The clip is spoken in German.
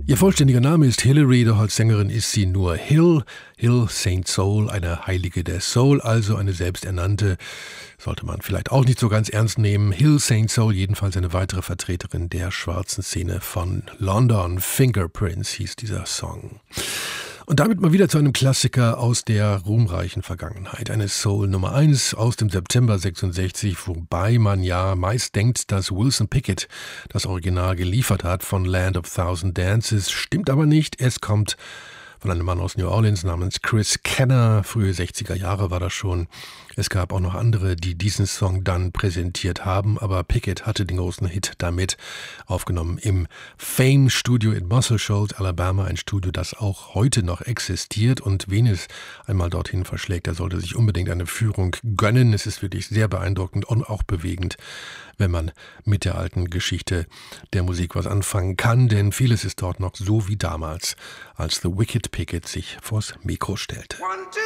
Ihr vollständiger Name ist Hilary, doch als Sängerin ist sie nur Hill St. Soul, eine Heilige der Soul, also eine selbsternannte, sollte man vielleicht auch nicht so ganz ernst nehmen. Hill St. Soul, jedenfalls eine weitere Vertreterin der schwarzen Szene von London. Fingerprints hieß dieser Song. Und damit mal wieder zu einem Klassiker aus der ruhmreichen Vergangenheit. Eine Soul Nummer 1 aus dem September 66, wobei man ja meist denkt, dass Wilson Pickett das Original geliefert hat von Land of Thousand Dances. Stimmt aber nicht. Es kommt von einem Mann aus New Orleans namens Chris Kenner. Frühe 60er Jahre war das schon. Es gab auch noch andere, die diesen Song dann präsentiert haben, aber Pickett hatte den großen Hit damit aufgenommen im Fame Studio in Muscle Shoals, Alabama, ein Studio, das auch heute noch existiert, und wen es einmal dorthin verschlägt, der sollte sich unbedingt eine Führung gönnen. Es ist wirklich sehr beeindruckend und auch bewegend, wenn man mit der alten Geschichte der Musik was anfangen kann, denn vieles ist dort noch so wie damals, als The Wicked Pickett sich vors Mikro stellte. 1, 2